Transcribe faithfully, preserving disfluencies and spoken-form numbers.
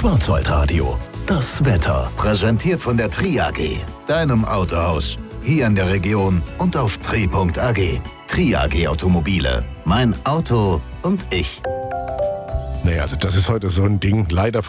Schwarzwaldradio. Das Wetter. Präsentiert von der Tri A G, deinem Autohaus. Hier in der Region und auf tri punkt a g. Tri A G Automobile. Mein Auto und ich. Naja, also das ist heute so ein Ding. Leider